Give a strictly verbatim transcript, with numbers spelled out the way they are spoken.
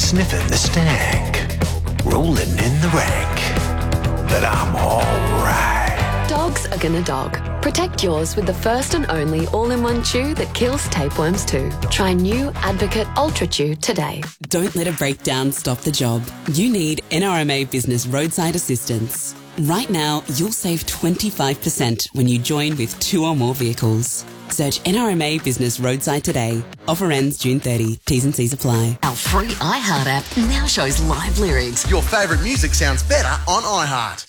sniffing the stank, rolling in the rank, but I'm alright. Dogs are gonna dog. Protect yours with the first and only all-in-one chew that kills tapeworms too. Try new Advocate Ultra Chew today. Don't let a breakdown stop the job. You need N R M A Business Roadside Assistance. Right now, you'll save twenty-five percent when you join with two or more vehicles. Search N R M A Business Roadside today. Offer ends June thirtieth. T's and C's apply. Our free iHeart app now shows live lyrics. Your favourite music sounds better on iHeart.